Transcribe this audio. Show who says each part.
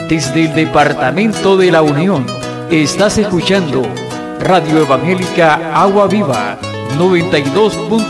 Speaker 1: Desde el Departamento de la Unión, estás escuchando Radio Evangélica Agua Viva 92.